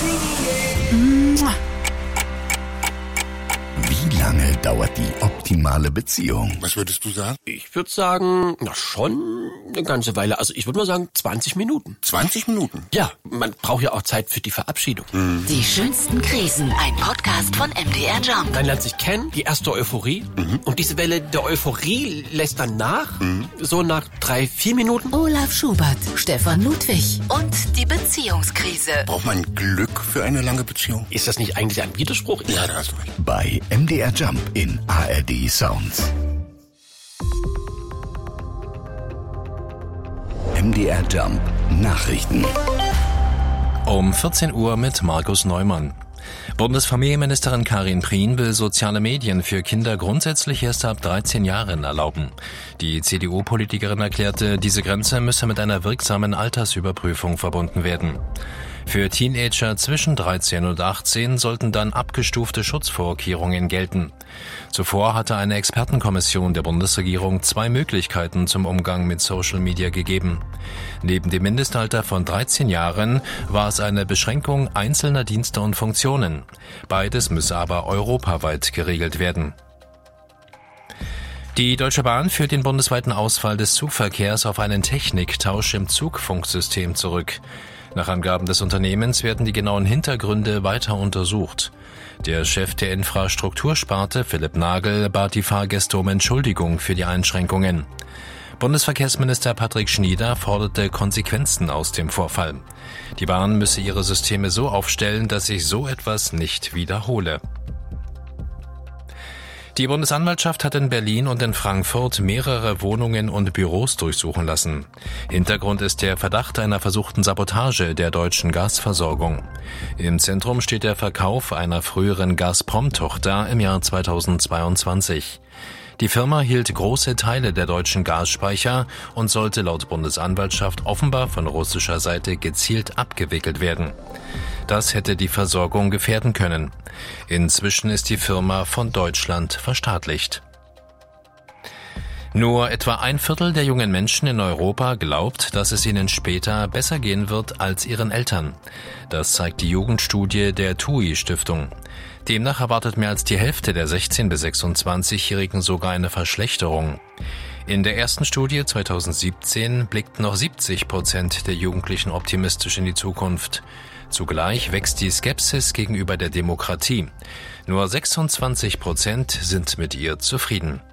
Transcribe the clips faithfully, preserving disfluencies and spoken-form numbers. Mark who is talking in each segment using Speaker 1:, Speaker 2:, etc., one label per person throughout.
Speaker 1: Wie lange dauert die optimale Beziehung?
Speaker 2: Was würdest du sagen?
Speaker 3: Ich würde sagen, na schon eine ganze Weile. Also ich würde mal sagen zwanzig Minuten.
Speaker 2: zwanzig Minuten?
Speaker 3: Ja, man braucht ja auch Zeit für die Verabschiedung.
Speaker 2: Mhm.
Speaker 4: Die schönsten Krisen, ein Podcast von M D R Jump.
Speaker 3: Man lernt sich kennen, die erste Euphorie. Mhm. Und diese Welle der Euphorie lässt dann nach, mhm. so nach drei, vier Minuten.
Speaker 4: Olaf Schubert, Stefan Ludwig und die Beziehungskrise.
Speaker 2: Braucht man Glück für eine lange Beziehung?
Speaker 3: Ist das nicht eigentlich ein Widerspruch?
Speaker 2: Ja, da hast du recht.
Speaker 1: Bei M D R Jump in A R D Sounds. M D R Jump Nachrichten.
Speaker 5: Um vierzehn Uhr mit Markus Neumann. Bundesfamilienministerin Karin Prien will soziale Medien für Kinder grundsätzlich erst ab dreizehn Jahren erlauben. Die C D U-Politikerin erklärte, diese Grenze müsse mit einer wirksamen Altersüberprüfung verbunden werden. Für Teenager zwischen dreizehn und achtzehn sollten dann abgestufte Schutzvorkehrungen gelten. Zuvor hatte eine Expertenkommission der Bundesregierung zwei Möglichkeiten zum Umgang mit Social Media gegeben. Neben dem Mindestalter von dreizehn Jahren war es eine Beschränkung einzelner Dienste und Funktionen. Beides müsse aber europaweit geregelt werden. Die Deutsche Bahn führt den bundesweiten Ausfall des Zugverkehrs auf einen Techniktausch im Zugfunksystem zurück. Nach Angaben des Unternehmens werden die genauen Hintergründe weiter untersucht. Der Chef der Infrastruktursparte, Philipp Nagel, bat die Fahrgäste um Entschuldigung für die Einschränkungen. Bundesverkehrsminister Patrick Schnieder forderte Konsequenzen aus dem Vorfall. Die Bahn müsse ihre Systeme so aufstellen, dass sich so etwas nicht wiederhole. Die Bundesanwaltschaft hat in Berlin und in Frankfurt mehrere Wohnungen und Büros durchsuchen lassen. Hintergrund ist der Verdacht einer versuchten Sabotage der deutschen Gasversorgung. Im Zentrum steht der Verkauf einer früheren Gazprom-Tochter im Jahr zweitausendzweiundzwanzig. Die Firma hielt große Teile der deutschen Gasspeicher und sollte laut Bundesanwaltschaft offenbar von russischer Seite gezielt abgewickelt werden. Das hätte die Versorgung gefährden können. Inzwischen ist die Firma von Deutschland verstaatlicht. Nur etwa ein Viertel der jungen Menschen in Europa glaubt, dass es ihnen später besser gehen wird als ihren Eltern. Das zeigt die Jugendstudie der T U I-Stiftung. Demnach erwartet mehr als die Hälfte der sechzehn- bis sechsundzwanzigjährigen sogar eine Verschlechterung. In der ersten Studie zweitausendsiebzehn blickten noch siebzig Prozent der Jugendlichen optimistisch in die Zukunft. Zugleich wächst die Skepsis gegenüber der Demokratie. Nur sechsundzwanzig Prozent sind mit ihr zufrieden.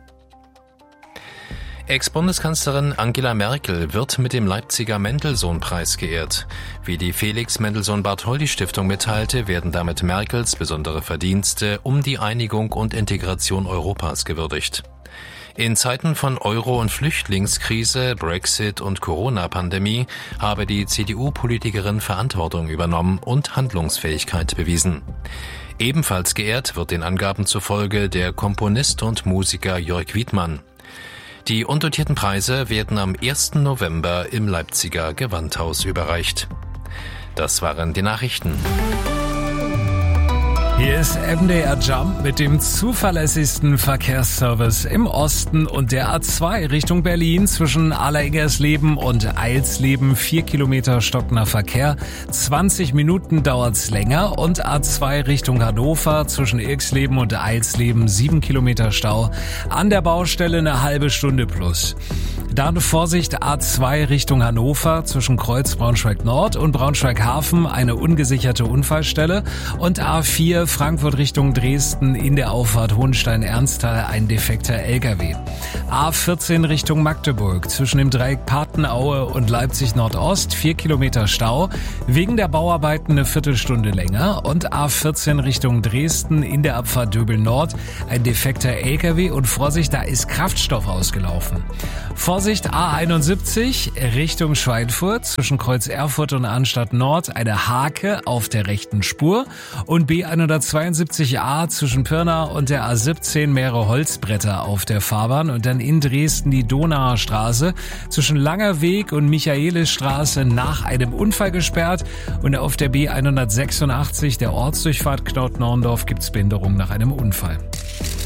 Speaker 5: Ex-Bundeskanzlerin Angela Merkel wird mit dem Leipziger Mendelssohn-Preis geehrt. Wie die Felix-Mendelssohn-Bartholdy-Stiftung mitteilte, werden damit Merkels besondere Verdienste um die Einigung und Integration Europas gewürdigt. In Zeiten von Euro- und Flüchtlingskrise, Brexit und Corona-Pandemie habe die C D U-Politikerin Verantwortung übernommen und Handlungsfähigkeit bewiesen. Ebenfalls geehrt wird den Angaben zufolge der Komponist und Musiker Jörg Wiedmann. Die undotierten Preise werden am ersten November im Leipziger Gewandhaus überreicht. Das waren die Nachrichten.
Speaker 6: Hier ist M D R Jump mit dem zuverlässigsten Verkehrsservice im Osten und der A zwei Richtung Berlin zwischen Alleringgersleben und Eilsleben. Vier Kilometer stockender Verkehr, zwanzig Minuten dauert's länger, und A zwei Richtung Hannover zwischen Irxleben und Eilsleben. Sieben Kilometer Stau, an der Baustelle eine halbe Stunde plus. Dann Vorsicht, A zwei Richtung Hannover zwischen Kreuz Braunschweig Nord und Braunschweig Hafen, eine ungesicherte Unfallstelle, und A vier Frankfurt Richtung Dresden in der Auffahrt Hohenstein-Ernsthal ein defekter L K W. A vierzehn Richtung Magdeburg zwischen dem Dreieck Patenaue und Leipzig Nordost, vier Kilometer Stau, wegen der Bauarbeiten eine Viertelstunde länger, und A vierzehn Richtung Dresden in der Abfahrt Döbel Nord ein defekter L K W, und Vorsicht, da ist Kraftstoff ausgelaufen. Vorsicht, A einundsiebzig Richtung Schweinfurt zwischen Kreuz Erfurt und Arnstadt Nord eine Hake auf der rechten Spur, und B hundertzweiundsiebzig A zwischen Pirna und der A siebzehn mehrere Holzbretter auf der Fahrbahn, und dann in Dresden die Donauer Straße zwischen Langer Weg und Michaelisstraße nach einem Unfall gesperrt, und auf der B hundertsechsundachtzig der Ortsdurchfahrt Knaut-Norndorf gibt's Behinderung nach einem Unfall.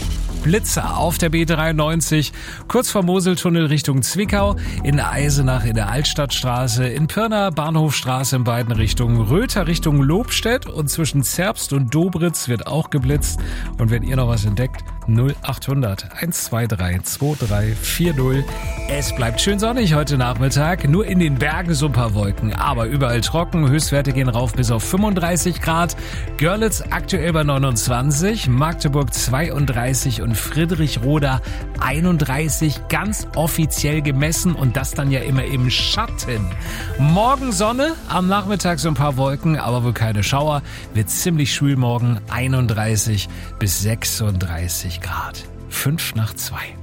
Speaker 6: Blitzer auf der B dreiundneunzig, kurz vor Moseltunnel Richtung Zwickau, in Eisenach in der Altstadtstraße, in Pirna Bahnhofstraße in beiden Richtungen, Röther Richtung Lobstedt und zwischen Zerbst und Dobritz wird auch geblitzt. Und wenn ihr noch was entdeckt, null achthundert eins zwei drei zwei drei vier null. Es bleibt schön sonnig heute Nachmittag, nur in den Bergen so ein paar Wolken, aber überall trocken, Höchstwerte gehen rauf bis auf fünfunddreißig Grad, Görlitz aktuell bei neunundzwanzig, Magdeburg zweiunddreißig und Friedrichroda einunddreißig, ganz offiziell gemessen und das dann ja immer im Schatten. Morgen Sonne, am Nachmittag so ein paar Wolken, aber wohl keine Schauer, wird ziemlich schwül morgen, einunddreißig bis sechsunddreißig Grad. Fünf nach zwei.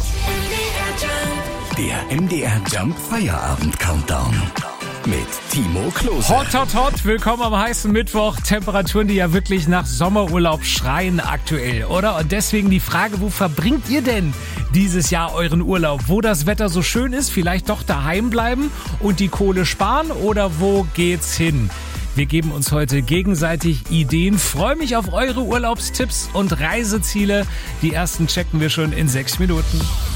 Speaker 1: Der M D R Jump Feierabend Countdown mit Timo Klose.
Speaker 6: Hot, hot, hot. Willkommen am heißen Mittwoch. Temperaturen, die ja wirklich nach Sommerurlaub schreien aktuell, oder? Und deswegen die Frage, wo verbringt ihr denn dieses Jahr euren Urlaub? Wo das Wetter so schön ist, vielleicht doch daheim bleiben und die Kohle sparen oder wo geht's hin? Wir geben uns heute gegenseitig Ideen. Freue mich auf eure Urlaubstipps und Reiseziele. Die ersten checken wir schon in sechs Minuten.